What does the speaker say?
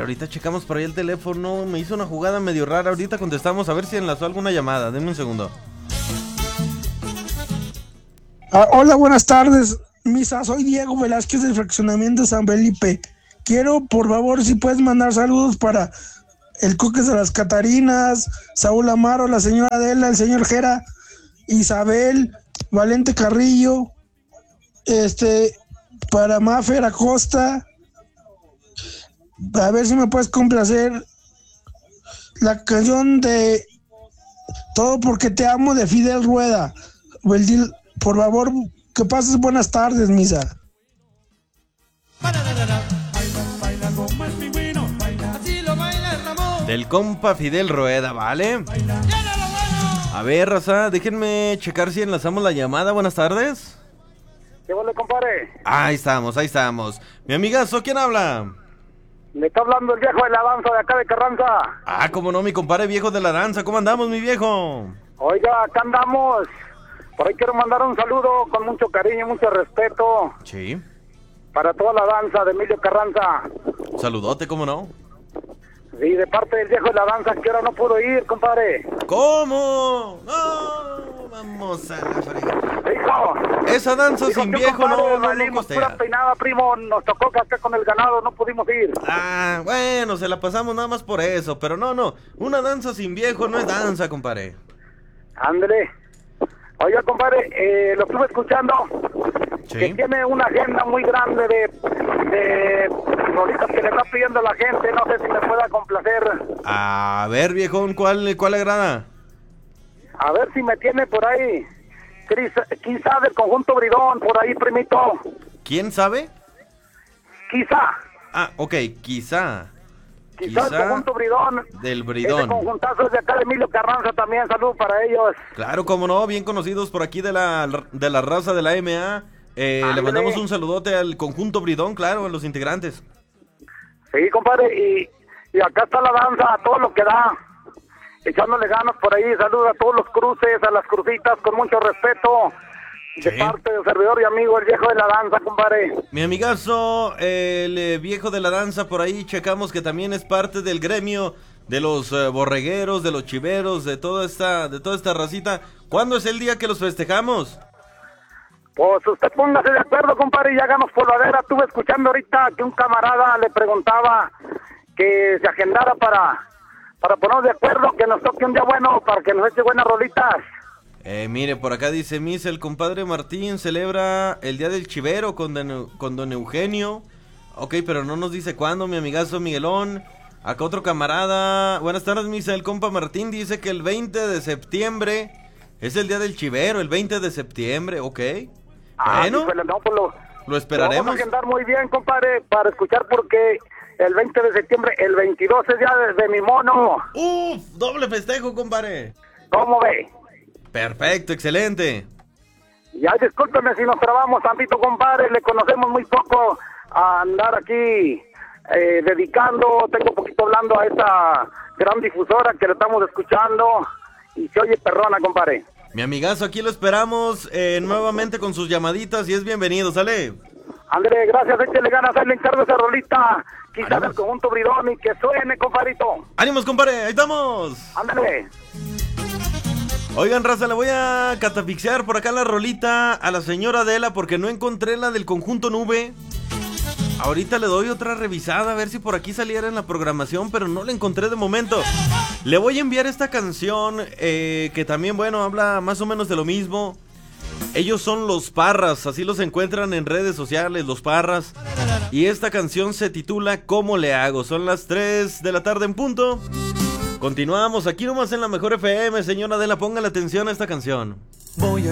ahorita checamos por ahí el teléfono. Me hizo una jugada medio rara. Ahorita contestamos a ver si enlazó alguna llamada. Denme un segundo. Hola, buenas tardes, Misa. Soy Diego Velázquez del fraccionamiento San Felipe. Quiero, por favor, si puedes mandar saludos para el Coques de las Catarinas, Saúl Amaro, la señora Adela, el señor Jera, Isabel, Valente Carrillo, para Mafer Acosta. A ver si me puedes complacer la canción de Todo porque te amo de Fidel Rueda. Por favor, que pases buenas tardes, Misa. Del compa Fidel Rueda, ¿vale? A ver, raza, déjenme checar si enlazamos la llamada. Buenas tardes. ¿Qué vale, compadre? Ahí estamos. Mi amigazo, ¿quién habla? Le está hablando el viejo de la danza de acá de Carranza. Ah, cómo no, mi compadre viejo de la danza. ¿Cómo andamos, mi viejo? Oiga, acá andamos. Por ahí quiero mandar un saludo con mucho cariño, mucho respeto. Sí. Para toda la danza de Emilio Carranza. Saludote, ¿cómo no? Sí, de parte del viejo de la danza, que ahora no pudo ir, compadre. ¿Cómo? No, vamos a la fregada. Hijo. Esa danza sin viejo no costea. Pura costea. peinada, primo, nos tocó que acá con el ganado no pudimos ir. Ah, bueno, se la pasamos nada más por eso, pero no. Una danza sin viejo no es danza, compadre. Ándele. Oiga, compadre, lo estuve escuchando. Sí. Que tiene una agenda muy grande de rolitas que le está pidiendo la gente. No sé si me pueda complacer. A ver, viejón, ¿cuál le agrada? A ver si me tiene por ahí. Quizá del conjunto Bridón, por ahí, primito. ¿Quién sabe? Quizá. Ah, ok, quizá Quizá el conjunto Bridón. Del Bridón. Ese conjuntazo es de acá de Emilio Carranza también. Salud para ellos. Claro, como no, bien conocidos por aquí de la raza de la MA. Le mandamos un saludote al conjunto Bridón, claro, a los integrantes. Sí, compadre, y acá está la danza, a todo lo que da, echándole ganas por ahí. Saludos a todos los cruces, a las crucitas, con mucho respeto, de parte del servidor y amigo, el viejo de la danza, compadre. Mi amigazo, el viejo de la danza, por ahí checamos que también es parte del gremio de los borregueros, de los chiveros, de toda esta racita. ¿Cuándo es el día que los festejamos? Pues usted póngase de acuerdo, compadre, y háganos poladera. Estuve escuchando ahorita que un camarada le preguntaba que se agendara para ponernos de acuerdo, que nos toque un día bueno, para que nos eche buenas rolitas. Mire, por acá dice Misa, el compadre Martín celebra el día del chivero con don Eugenio. Ok, pero no nos dice cuándo, mi amigazo Miguelón. Acá otro camarada. Buenas tardes, Misa, el compa Martín dice que el 20 de septiembre es el día del chivero, el 20 de septiembre, ok. Bueno, no, pues lo esperaremos. Vamos a andar muy bien, compadre, para escuchar, porque el 20 de septiembre, el 22 es día de mi mono. ¡Uf! Doble festejo, compadre. ¿Cómo ve? Perfecto, excelente. Ya, discúlpeme si nos trabamos tantito, compadre, le conocemos muy poco a andar aquí dedicando, tengo poquito hablando a esta gran difusora que le estamos escuchando y se oye perrona, compadre. Mi amigazo, aquí lo esperamos nuevamente con sus llamaditas y es bienvenido, ¿sale? André, gracias, échale ganas, ahí le encargo esa rolita, quizás del conjunto Bridón, y que suene, compadrito. ¡Ánimos, compadre! ¡Ahí estamos! Ándale. Oigan, raza, le voy a catafixiar por acá la rolita a la señora Adela porque no encontré la del conjunto Nube. Ahorita le doy otra revisada a ver si por aquí saliera en la programación, pero no la encontré de momento. Le voy a enviar esta canción que también, bueno, habla más o menos de lo mismo. Ellos son Los Parras, así los encuentran en redes sociales, Los Parras. Y esta canción se titula ¿Cómo le hago? Son las 3 de la tarde en punto. Continuamos aquí nomás en la Mejor FM, señora Adela, ponga la atención a esta canción. Voy a